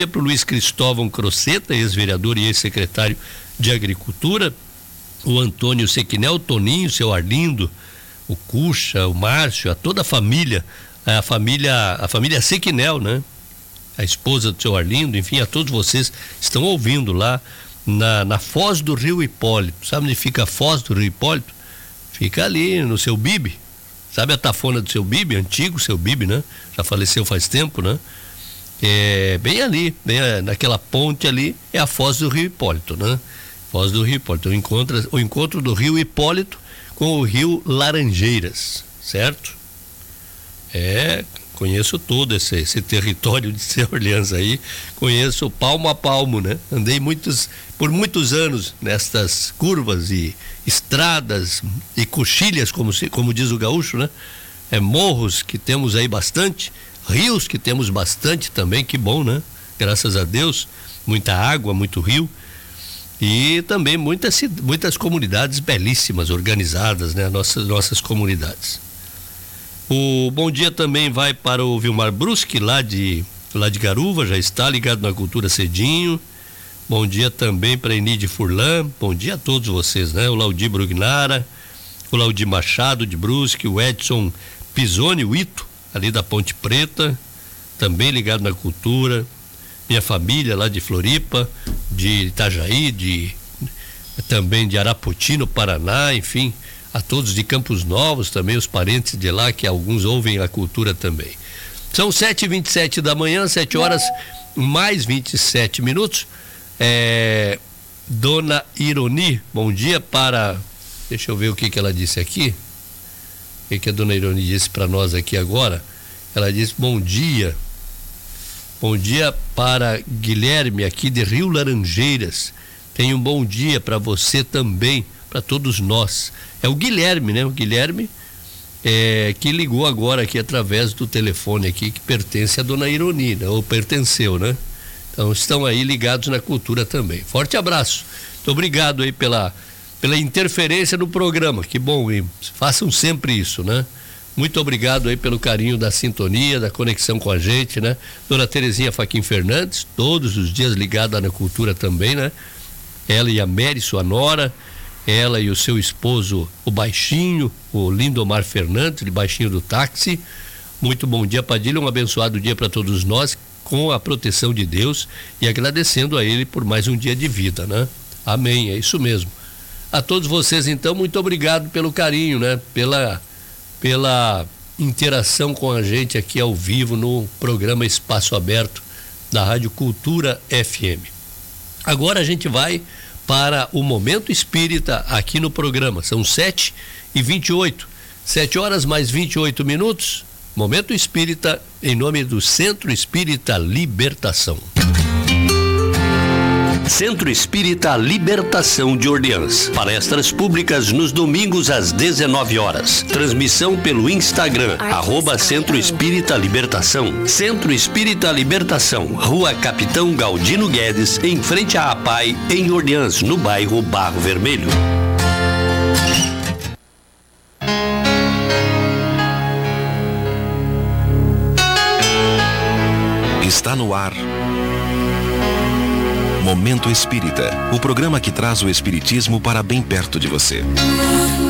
para o Luiz Cristóvão Croceta, ex-vereador e ex-secretário de Agricultura, o Antônio Sequinel, o Toninho, o seu Arlindo, o Cuxa, o Márcio, a toda a família Sequinel, né? A esposa do seu Arlindo, enfim, a todos vocês que estão ouvindo lá na Foz do Rio Hipólito. Sabe onde fica a Foz do Rio Hipólito? Fica ali no Seu Bibi. Sabe a tafona do Seu Bibi? Antigo Seu Bibi, né? Já faleceu faz tempo, né? Bem ali, naquela ponte ali, é a Foz do Rio Hipólito, né? Foz do Rio Hipólito, o encontro do Rio Hipólito com o Rio Laranjeiras, certo? Conheço todo esse território de São Orleans aí, conheço palmo a palmo, né? Andei por muitos anos nestas curvas e estradas e coxilhas, como diz o gaúcho, né? Morros que temos aí bastante, rios que temos bastante também, que bom, né? Graças a Deus, muita água, muito rio e também muitas comunidades belíssimas, organizadas, né? Nossas comunidades. O bom dia também vai para o Vilmar Bruschi, lá de Garuva, já está ligado na cultura cedinho. Bom dia também para Enide Furlan, bom dia a todos vocês, né? O Laudi Brugnara, o Laudi Machado de Brusque, o Edson Pisoni, o Ito, ali da Ponte Preta, também ligado na cultura. Minha família lá de Floripa, de Itajaí, também de Arapoti, no Paraná, enfim, a todos de Campos Novos também, os parentes de lá, que alguns ouvem a cultura também. São 7h27 da manhã, 7 horas mais 27 minutos. Dona Ironi, bom dia para... Deixa eu ver o que ela disse aqui. O que a Dona Ironi disse para nós aqui agora. Ela disse bom dia para Guilherme aqui de Rio Laranjeiras. Tenha um bom dia para você também, para todos nós. É o Guilherme, né? O Guilherme que ligou agora aqui através do telefone aqui, que pertence à Dona Ironi, né? Ou pertenceu, né? Então estão aí ligados na cultura também. Forte abraço. Muito obrigado aí pela interferência no programa. Que bom, e façam sempre isso, né? Muito obrigado aí pelo carinho da sintonia, da conexão com a gente, né? Dona Terezinha Faquim Fernandes, todos os dias ligada na cultura também, né? Ela e a Mary, sua nora, ela e o seu esposo, o Baixinho, o Lindomar Fernandes, de Baixinho do Táxi. Muito bom dia, Padilha, um abençoado dia para todos nós, com a proteção de Deus e agradecendo a Ele por mais um dia de vida, né? Amém, é isso mesmo. A todos vocês, então, muito obrigado pelo carinho, né? Pela interação com a gente aqui ao vivo no programa Espaço Aberto da Rádio Cultura FM. Agora a gente vai para o Momento Espírita aqui no programa. São 7h28, 7 horas mais 28 minutos. Momento Espírita em nome do Centro Espírita Libertação. Centro Espírita Libertação de Orleans. Palestras públicas nos domingos às 19 horas. Transmissão pelo Instagram, @Centro Espírita Libertação. Centro Espírita Libertação, Rua Capitão Galdino Guedes, em frente à APAI, em Orleans, no bairro Barro Vermelho. Está no ar Momento Espírita, o programa que traz o espiritismo para bem perto de você.